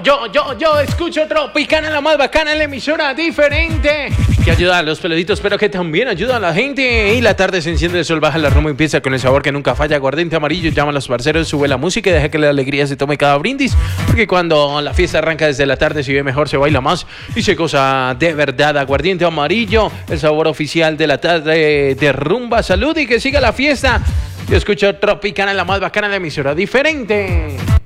Yo escucho Tropicana, la más bacana, la emisora diferente que ayuda a los peluditos, pero que también ayuda a la gente. Y la tarde se enciende, el sol baja, la rumba empieza con el sabor que nunca falla. Aguardiente amarillo, llama a los parceros, sube la música y deja que la alegría se tome cada brindis. Porque cuando la fiesta arranca desde la tarde, se ve mejor, se baila más y se goza de verdad. Aguardiente amarillo, el sabor oficial de la tarde de rumba. Salud y que siga la fiesta. Yo escucho Tropicana, la más bacana, la emisora diferente.